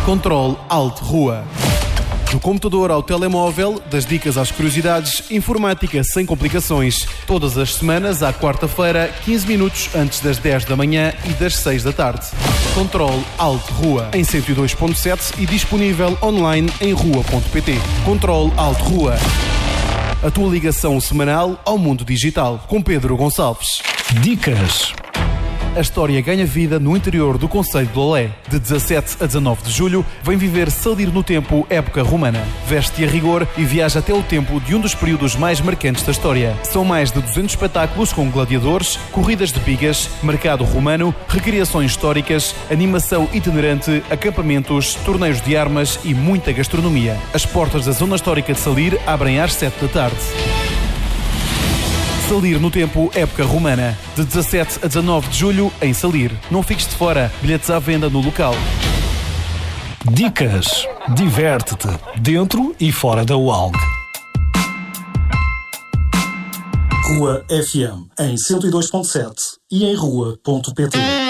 Controle Alt Rua. Do computador ao telemóvel, das dicas às curiosidades, informática sem complicações. Todas as semanas, à quarta-feira, 15 minutos antes das 10 da manhã e das 6 da tarde. Controle Alt Rua, em 102.7 e disponível online em rua.pt. Controle Alt Rua. A tua ligação semanal ao mundo digital. Com Pedro Gonçalves. Dicas. A história ganha vida no interior do concelho de Lolé. De 17 a 19 de julho, vem viver Salir no Tempo, época romana. Veste-te a rigor e viaja até o tempo de um dos períodos mais marcantes da história. São mais de 200 espetáculos com gladiadores, corridas de pigas, mercado romano, recriações históricas, animação itinerante, acampamentos, torneios de armas e muita gastronomia. As portas da zona histórica de Salir abrem às 7 da tarde. Salir no Tempo, época romana. De 17 a 19 de julho, em Salir. Não fiques de fora. Bilhetes à venda no local. Dicas. Diverte-te, dentro e fora da UALG. Rua FM, em 102.7 e em rua.pt.